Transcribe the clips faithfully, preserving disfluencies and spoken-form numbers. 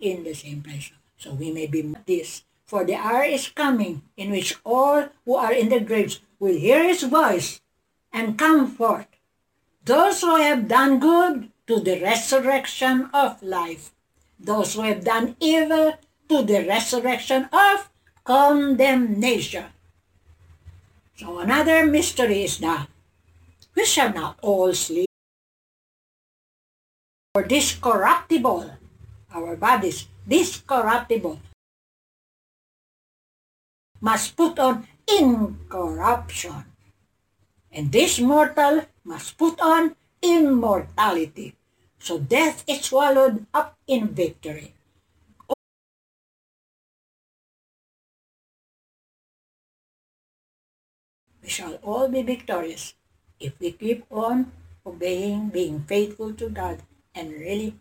in the same place. So we may be this. For the hour is coming in which all who are in the graves will hear his voice and come forth. Those who have done good to the resurrection of life. Those who have done evil to the resurrection of condemnation. So another mystery is that we shall not all sleep. For this corruptible, our bodies, this corruptible, must put on incorruption. And this mortal must put on immortality. So death is swallowed up in victory. We shall all be victorious if we keep on obeying, being faithful to God, and really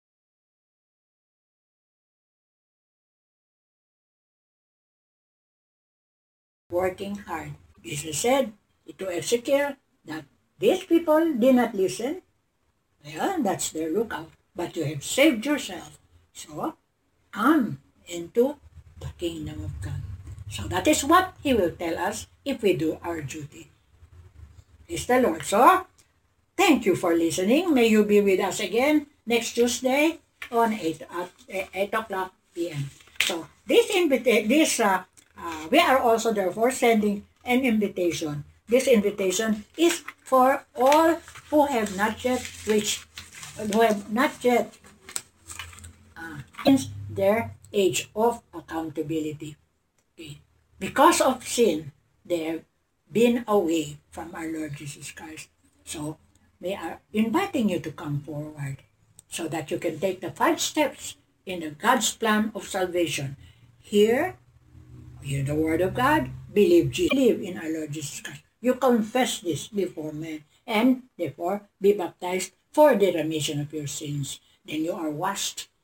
working hard. Jesus said to Ezekiel that these people did not listen. Yeah, that's their lookout. But you have saved yourself. So, come into the kingdom of God. So that is what He will tell us if we do our duty. Praise the Lord. So, thank you for listening. May you be with us again next Tuesday on eight, at eight o'clock p m So, this invita- this uh, uh, we are also therefore sending an invitation. This invitation is for all who have not yet reached, who have not yet uh, reached their age of accountability. Okay. Because of sin, they have been away from our Lord Jesus Christ. So, we are inviting you to come forward so that you can take the five steps in the God's plan of salvation. Hear, hear the word of God, believe Jesus, believe in our Lord Jesus Christ. You confess this before men and therefore be baptized for the remission of your sins. Then you are washed